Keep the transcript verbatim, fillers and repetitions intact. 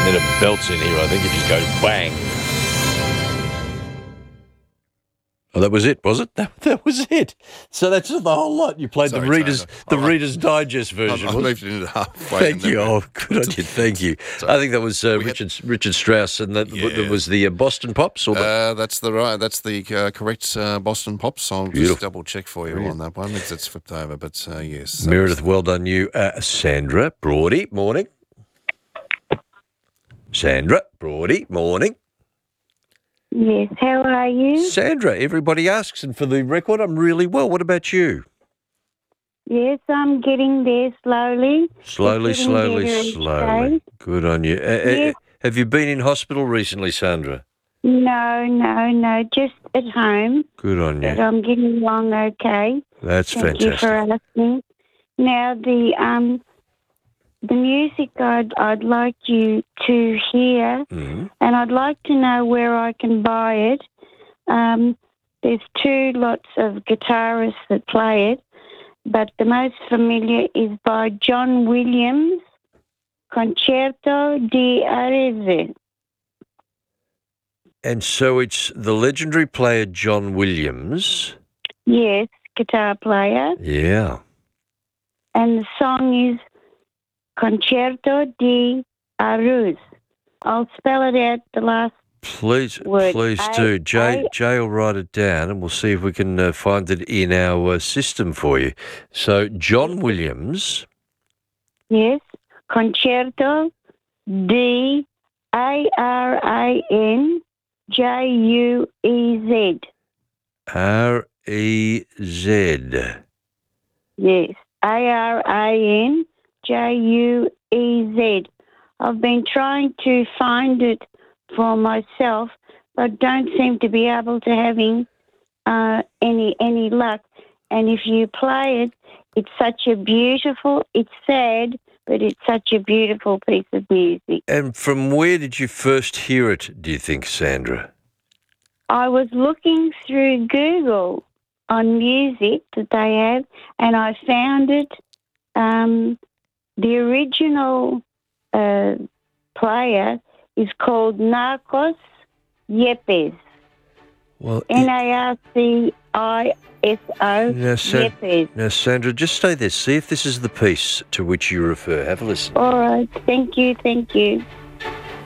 Then it belts in here, I think. It just goes bang. Oh, that was it, was it? That, that was it. So that's the whole lot. You played Sorry, the Reader's Tony. the I- Reader's Digest version. I, I wasn't moved it into halfway. Thank and you. then Oh, good on you. Thank you. Sorry. I think that was uh, We had- Richard Richard Strauss, and that, Yeah. that was the uh, Boston Pops, or the Uh, that's the right. That's the uh, correct uh, Boston Pops. I'll Beautiful. just double check for you on that one. It's, it's flipped over, but uh, yes. Meredith. Well done, you, uh, Sandra Brody. Morning, Sandra Brody. Morning, Yes, how are you? Sandra. Everybody asks, and for the record, I'm really well. What about you? Yes, I'm getting there slowly. Slowly, It's getting slowly, better each slowly. day. Good on you. Uh, uh, Yes. have you been in hospital recently, Sandra? No, no, no, just at home. Good on But you. I'm getting along okay. That's Thank fantastic. you for asking. Now, the um, the music I'd, I'd like you to hear, Mhm. and I'd like to know where I can buy it. Um, there's two lots of guitarists that play it, but the most familiar is by John Williams, Concerto di Arese. And so it's the legendary player John Williams. Yes, guitar player. Yeah. And the song is Concerto di Arus. I'll spell it out the last. Please, Word. please I- do. Jay, I- Jay will write it down, and we'll see if we can uh, find it in our uh, system for you. So, John Williams. Yes, Concerto di A R I N J U E Z. R E Z. Yes, A R I N J U E Z. I've been trying to find it for myself, but don't seem to be able to having uh, any any luck. And if you play it, it's such a beautiful. It's sad, but it's such a beautiful piece of music. And from where did you first hear it, do you think, Sandra? I was looking through Google on music that they have, and I found it. Um, the original uh, player is called Narcos Yepes. Well, N A R C I S O, Now, Sa- Yepes. now, Sandra, just stay there. See if this is the piece to which you refer. Have a listen. All right, thank you, thank you.